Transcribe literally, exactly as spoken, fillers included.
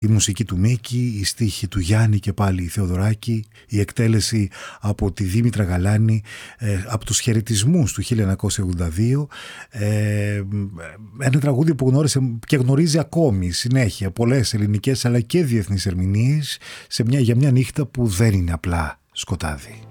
Η μουσική του Μίκη, η στίχη του Γιάννη και πάλι η Θεοδωράκη, η εκτέλεση από τη Δήμητρα Γαλάνη, ε, από τους χαιρετισμούς του χίλια εννιακόσια ογδόντα δύο, ε, ένα τραγούδι που γνώρισε και γνωρίζει ακόμη συνέχεια πολλές ελληνικές αλλά και διεθνείς ερμηνείες σε μια, για μια νύχτα που δεν είναι απλά σκοτάδι.